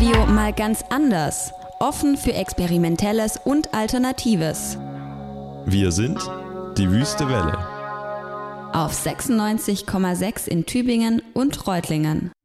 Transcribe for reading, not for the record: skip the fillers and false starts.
Radio mal ganz anders. Offen für Experimentelles und Alternatives. Wir sind die Wüste Welle. Auf 96,6 in Tübingen und Reutlingen.